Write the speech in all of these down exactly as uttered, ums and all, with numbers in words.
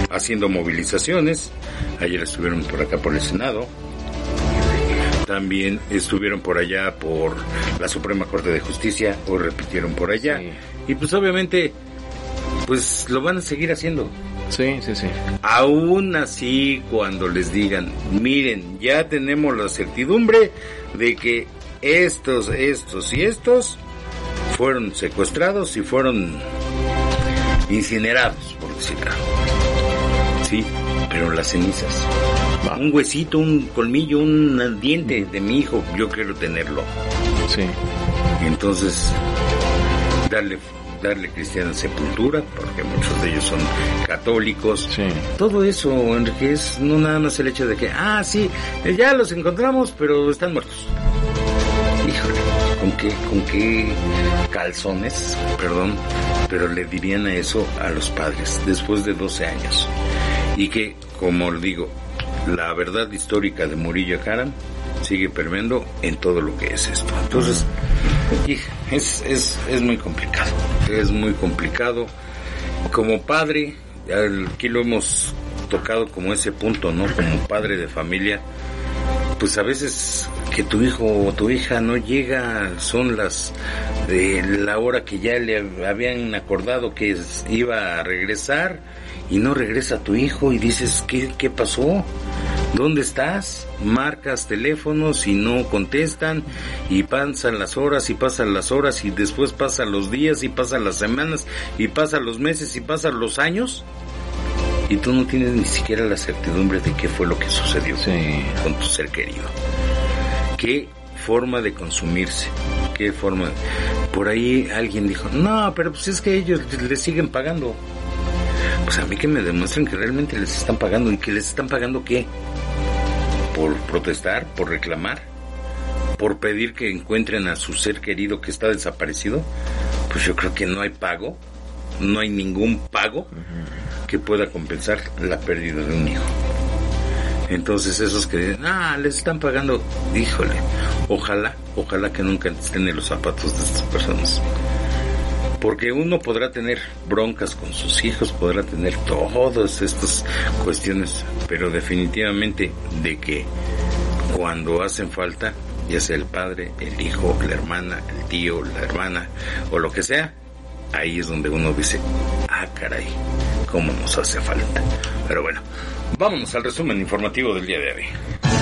haciendo movilizaciones. Ayer estuvieron por acá por el Senado. También estuvieron por allá por la Suprema Corte de Justicia, hoy repitieron por allá. Sí. Y pues obviamente, pues lo van a seguir haciendo. Sí, sí, sí. Aún así, cuando les digan, miren, ya tenemos la certidumbre de que estos, estos y estos fueron secuestrados y fueron incinerados, por decirlo. Sí, pero las cenizas. Va. Un huesito, un colmillo, un diente de mi hijo, yo quiero tenerlo. Sí. Entonces, darle, darle cristiana sepultura, porque muchos de ellos son católicos. Sí. Todo eso, Enrique, es no nada más el hecho de que, ah, sí, ya los encontramos, pero están muertos. Híjole, ¿con qué, con qué calzones, perdón, pero le dirían a eso a los padres después de doce años? Y que, como digo, la verdad histórica de Murillo Karam sigue permeando en todo lo que es esto. Entonces, es, es, es muy complicado, es muy complicado. Como padre, aquí lo hemos tocado como ese punto, ¿no? Como padre de familia, pues a veces que tu hijo o tu hija no llega, son las de la hora que ya le habían acordado que iba a regresar y no regresa tu hijo y dices, ¿qué, qué pasó? ¿Dónde estás? Marcas teléfonos y no contestan y pasan las horas y pasan las horas y después pasan los días y pasan las semanas y pasan los meses y pasan los años y tú no tienes ni siquiera la certidumbre de qué fue lo que sucedió sí. con tu ser querido. Qué forma de consumirse, qué forma. Por ahí alguien dijo, no, pero pues es que ellos les siguen pagando. Pues a mí que me demuestren que realmente les están pagando. ¿Y que les están pagando qué? ¿Por protestar? ¿Por reclamar? ¿Por pedir que encuentren a su ser querido que está desaparecido? Pues yo creo que no hay pago, no hay ningún pago uh-huh. que pueda compensar la pérdida de un hijo. Entonces esos que dicen, ah, les están pagando, híjole, ojalá, ojalá que nunca estén en los zapatos de estas personas. Porque uno podrá tener broncas con sus hijos, podrá tener todas estas cuestiones, pero definitivamente de que cuando hacen falta, ya sea el padre, el hijo, la hermana, el tío, la hermana, o lo que sea, ahí es donde uno dice, ah, caray, cómo nos hace falta. Pero bueno, vámonos al resumen informativo del día de hoy.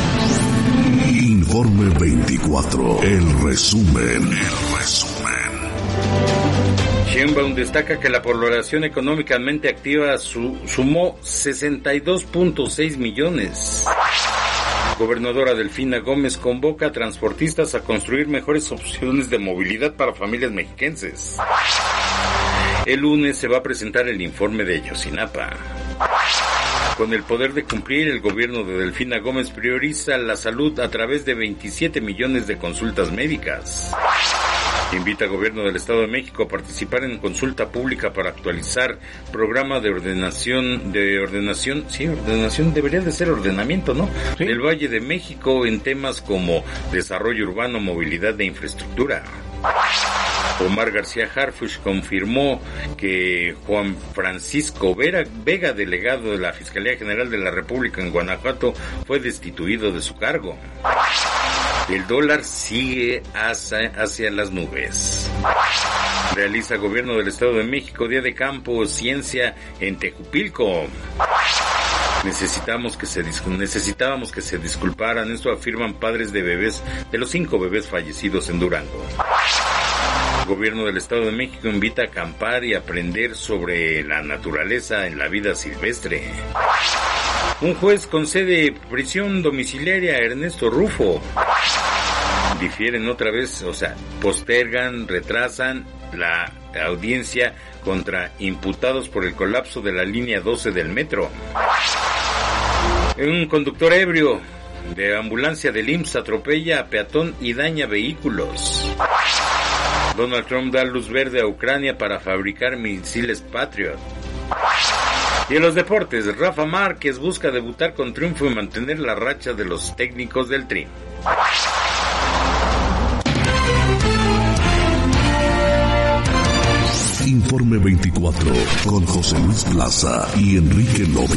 Informe veinticuatro, el resumen, el resumen. Sheinbaum destaca que la población económicamente activa su, sumó sesenta y dos punto seis millones. Gobernadora Delfina Gómez convoca a transportistas a construir mejores opciones de movilidad para familias mexiquenses. El lunes se va a presentar el informe de Ayotzinapa. Con el poder de cumplir, el gobierno de Delfina Gómez prioriza la salud a través de veintisiete millones de consultas médicas. Invita al gobierno del Estado de México a participar en consulta pública para actualizar programa de ordenación, de ordenación, sí, ordenación, debería de ser ordenamiento, ¿no? Sí. Del Valle de México en temas como desarrollo urbano, movilidad de infraestructura. Omar García Harfuch confirmó que Juan Francisco Vera, Vega, delegado de la Fiscalía General de la República en Guanajuato, fue destituido de su cargo. El dólar sigue hacia, hacia las nubes. Realiza Gobierno del Estado de México Día de Campo Ciencia en Tejupilco. Necesitamos que se necesitábamos que se disculparan, esto afirman padres de bebés, de los cinco bebés fallecidos en Durango. El Gobierno del Estado de México invita a acampar y aprender sobre la naturaleza en la vida silvestre. Un juez concede prisión domiciliaria a Ernesto Rufo. Difieren otra vez, o sea, postergan, retrasan la audiencia contra imputados por el colapso de la línea doce del metro. Un conductor ebrio de ambulancia del I M S S atropella a peatón y daña vehículos. Donald Trump da luz verde a Ucrania para fabricar misiles Patriot. Y en los deportes, Rafa Márquez busca debutar con triunfo y mantener la racha de los técnicos del Tri. Informe veinticuatro con José Luis Plaza y Enrique López.